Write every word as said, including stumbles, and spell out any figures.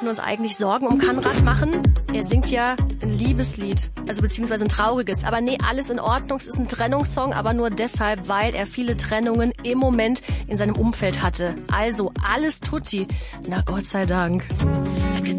müssen wir uns eigentlich Sorgen um Kanrad machen? Er singt ja ein Liebeslied, also beziehungsweise ein trauriges. Aber nee, alles in Ordnung. Es ist ein Trennungssong, aber nur deshalb, weil er viele Trennungen im Moment in seinem Umfeld hatte. Also alles tutti. Na Gott sei Dank.